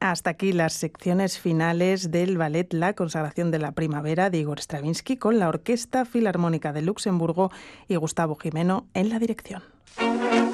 Hasta aquí las secciones finales del ballet La consagración de la primavera de Igor Stravinsky, con la Orquesta Filarmónica de Luxemburgo y Gustavo Gimeno en la dirección.